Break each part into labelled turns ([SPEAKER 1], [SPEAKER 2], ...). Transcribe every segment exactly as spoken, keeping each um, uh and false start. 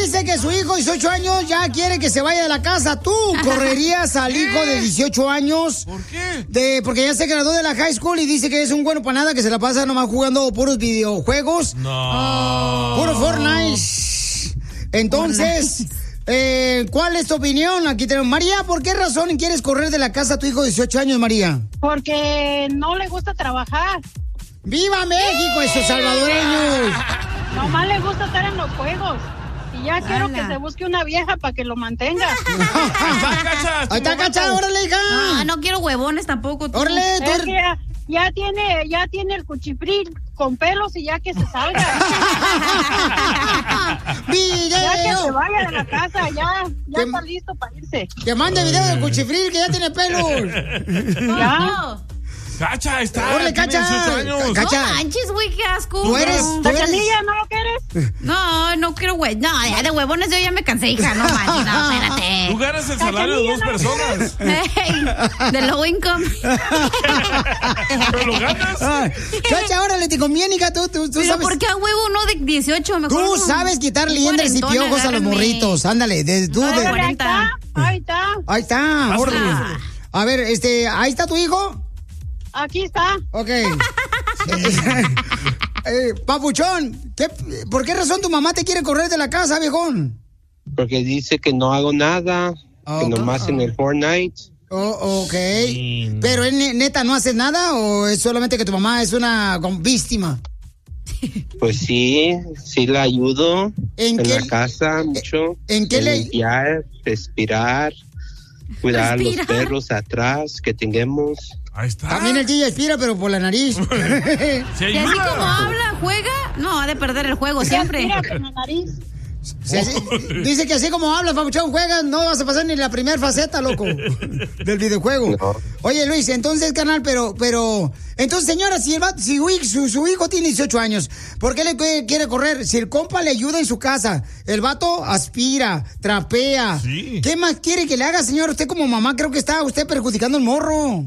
[SPEAKER 1] dice que su hijo de dieciocho años ya quiere que se vaya de la casa. ¿Tú correrías al hijo de dieciocho años?
[SPEAKER 2] ¿Por qué?
[SPEAKER 1] De, porque ya se graduó de la high school y dice que es un bueno para nada, que se la pasa nomás jugando puros videojuegos.
[SPEAKER 2] No.
[SPEAKER 1] Puro Fortnite. Entonces, eh, ¿cuál es tu opinión? Aquí tenemos. María, ¿por qué razón quieres correr de la casa a tu hijo de dieciocho años, María?
[SPEAKER 3] Porque no le gusta trabajar.
[SPEAKER 1] ¡Viva México, esos salvadoreños!
[SPEAKER 3] Nomás le gusta estar en los juegos. Y ya quiero Ala. que se busque una vieja para que lo mantenga.
[SPEAKER 1] Ahí está, Cacha, órale, hija.
[SPEAKER 4] No, no quiero huevones tampoco. Tú.
[SPEAKER 1] Órale, tú.
[SPEAKER 3] Es que ya, ya tiene, ya tiene el cuchifril con pelos y ya que se salga.
[SPEAKER 1] ¡Video!
[SPEAKER 3] Ya que se vaya de la casa, ya, ya está listo para irse.
[SPEAKER 1] Que mande video del cuchifril que ya tiene pelos.
[SPEAKER 3] Ya.
[SPEAKER 4] No.
[SPEAKER 2] Cacha, está.
[SPEAKER 1] ¡Órale, Cacha!
[SPEAKER 4] No manches, güey, qué asco.
[SPEAKER 1] ¿Tú eres?
[SPEAKER 4] No.
[SPEAKER 1] ¿Tú eres?
[SPEAKER 3] ¿Cachanilla, no lo quieres?
[SPEAKER 4] No, no quiero güey. No, ya de huevones yo ya me cansé, hija. No manches, no, espérate.
[SPEAKER 2] Tú ganas el salario de dos personas.
[SPEAKER 4] Hey, de low income.
[SPEAKER 2] ¿Pero lo ganas?
[SPEAKER 1] Ay, Cacha, órale, te conviene, hija. Tú, tú, tú
[SPEAKER 4] Pero
[SPEAKER 1] sabes.
[SPEAKER 4] ¿por qué a huevo uno de dieciocho? Mejor
[SPEAKER 1] Tú
[SPEAKER 4] no.
[SPEAKER 1] sabes quitar liendres y piojos a los
[SPEAKER 4] agárrenme.
[SPEAKER 1] morritos. Ándale, de, tú, de...
[SPEAKER 3] Ahí está, ahí está.
[SPEAKER 1] Ahí está, órale.
[SPEAKER 4] Ah.
[SPEAKER 1] A ver, este, ¿ahí está tu hijo?
[SPEAKER 3] Aquí está.
[SPEAKER 1] Ok. eh, Papuchón, ¿qué, ¿por qué razón tu mamá te quiere correr de la casa, viejón?
[SPEAKER 5] Porque dice que no hago nada,
[SPEAKER 1] Oh,
[SPEAKER 5] que nomás
[SPEAKER 1] oh.
[SPEAKER 5] en el Fortnite.
[SPEAKER 1] Oh, ok.
[SPEAKER 2] Sí, no.
[SPEAKER 1] Pero ¿es ne- neta no haces nada o es solamente que tu mamá es una con- víctima?
[SPEAKER 5] Pues sí, sí la ayudo
[SPEAKER 1] ¿En
[SPEAKER 5] en,
[SPEAKER 1] qué-
[SPEAKER 5] la casa mucho.
[SPEAKER 1] en qué le-
[SPEAKER 5] limpiar, respirar, cuidar
[SPEAKER 4] Respirar.
[SPEAKER 5] los perros atrás que tengamos.
[SPEAKER 2] Ahí está.
[SPEAKER 1] También el tío aspira, pero por la nariz.
[SPEAKER 2] Se
[SPEAKER 4] Y así
[SPEAKER 2] ayuda.
[SPEAKER 4] como habla, juega, no, ha de perder el juego siempre.
[SPEAKER 3] Mira con la nariz.
[SPEAKER 1] Sí, sí. Dice que así como hablas, Papuchón, juegas, no vas a pasar ni la primera faceta, loco, del videojuego.
[SPEAKER 5] No.
[SPEAKER 1] Oye, Luis, entonces, canal, pero, pero, entonces, señora, si, el vato- si su, su- su hijo tiene dieciocho años, ¿por qué le que- quiere correr? Si el compa le ayuda en su casa, el vato aspira, trapea.
[SPEAKER 2] Sí.
[SPEAKER 1] ¿Qué más quiere que le haga, señor? Usted como mamá creo que está usted perjudicando al morro.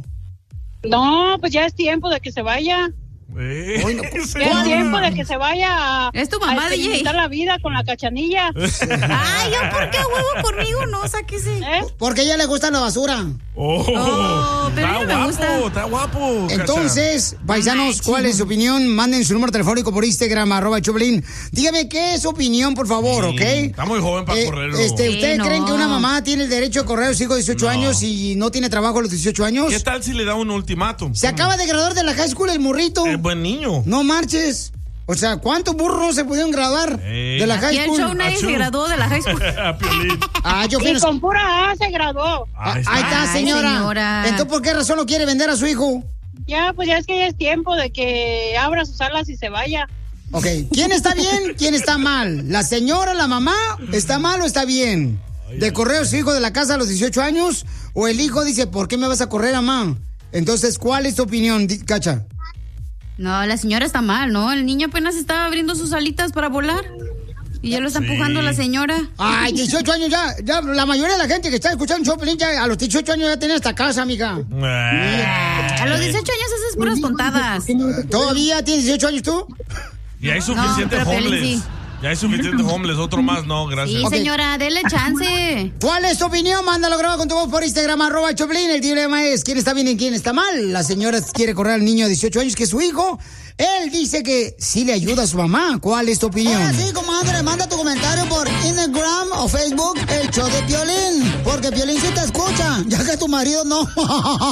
[SPEAKER 3] No, pues ya es tiempo de que se vaya.
[SPEAKER 2] Eh,
[SPEAKER 1] Hoy no-
[SPEAKER 2] sí.
[SPEAKER 3] Ya es tiempo de que se vaya a,
[SPEAKER 4] Es tu mamá,
[SPEAKER 3] a
[SPEAKER 4] D J.
[SPEAKER 3] experimentar la vida con la Cachanilla.
[SPEAKER 4] Ay, ¿yo por qué a huevo conmigo? No, sáquese.
[SPEAKER 3] ¿Eh?
[SPEAKER 1] Porque a ella le gusta la basura.
[SPEAKER 2] Oh,
[SPEAKER 4] Oh, pero
[SPEAKER 2] está
[SPEAKER 4] a mí me
[SPEAKER 2] guapo,
[SPEAKER 4] gusta.
[SPEAKER 2] está guapo. Cacha.
[SPEAKER 1] Entonces, paisanos, ¿cuál es su opinión? Manden su número telefónico por Instagram, arroba Choplin. Dígame qué es su opinión, por favor,
[SPEAKER 2] Sí,
[SPEAKER 1] ¿ok?
[SPEAKER 2] está muy joven para
[SPEAKER 1] Eh,
[SPEAKER 2] correrlo.
[SPEAKER 1] Este,
[SPEAKER 4] Sí,
[SPEAKER 1] ¿Ustedes
[SPEAKER 4] no.
[SPEAKER 1] creen que una mamá tiene el derecho a correr a su hijo de dieciocho
[SPEAKER 2] No.
[SPEAKER 1] años y no tiene trabajo a los dieciocho años?
[SPEAKER 2] ¿Qué tal si le da un ultimátum?
[SPEAKER 1] Se acaba de graduar de la high school el morrito.
[SPEAKER 2] Es buen niño.
[SPEAKER 1] No marches. O sea, ¿cuántos burros se pudieron graduar
[SPEAKER 2] Ey.
[SPEAKER 1] de la
[SPEAKER 4] Y
[SPEAKER 1] high
[SPEAKER 4] el
[SPEAKER 1] school?
[SPEAKER 4] show nadie
[SPEAKER 2] Achú.
[SPEAKER 4] se graduó de la high school.
[SPEAKER 2] A Piolín.
[SPEAKER 1] Ah, yo fui
[SPEAKER 3] Y
[SPEAKER 1] a-
[SPEAKER 3] con pura A se graduó.
[SPEAKER 1] Ah,
[SPEAKER 2] Ahí
[SPEAKER 1] Ahí
[SPEAKER 2] está.
[SPEAKER 1] está,
[SPEAKER 4] Ay,
[SPEAKER 1] señora.
[SPEAKER 4] señora.
[SPEAKER 1] Entonces, ¿por qué razón lo quiere vender a su hijo?
[SPEAKER 3] Ya, pues ya es que ya es tiempo de que abra sus alas y se vaya.
[SPEAKER 1] Ok, ¿quién está bien? ¿Quién está mal? ¿La señora, la mamá? ¿Está mal o está bien? ¿De correr a su hijo de la casa a los dieciocho años? ¿O el hijo dice, ¿por qué me vas a correr, mamá? Entonces, ¿cuál es tu opinión, Di- Cacha?
[SPEAKER 4] No, la señora está mal, ¿no? El niño apenas estaba abriendo sus alitas para volar. Y ya lo está
[SPEAKER 2] Sí.
[SPEAKER 4] empujando la señora.
[SPEAKER 1] Ay, dieciocho años ya, ya, la mayoría de la gente que está escuchando Choplin ya a los dieciocho años ya tiene esta casa, amiga.
[SPEAKER 2] Eh,
[SPEAKER 4] A los dieciocho años haces puras tontadas.
[SPEAKER 1] ¿Todavía tienes dieciocho años tú?
[SPEAKER 2] Y hay suficientes
[SPEAKER 4] pero Piolín
[SPEAKER 2] homeless.
[SPEAKER 4] sí.
[SPEAKER 2] Ya hay suficientes homeless. Otro más, no, gracias.
[SPEAKER 4] Sí,
[SPEAKER 1] Ok.
[SPEAKER 4] señora, dele chance.
[SPEAKER 1] ¿Cuál es tu opinión? Mándalo grabado con tu voz por Instagram, arroba Choplin. El dilema es quién está bien y quién está mal. La señora quiere correr al niño de dieciocho años que es su hijo. Él dice que sí le ayuda a su mamá. ¿Cuál es tu opinión? Ahora sí, comadre, manda tu comentario por Instagram o Facebook, el show de Piolín. Porque Piolín sí te escucha, ya que tu marido no.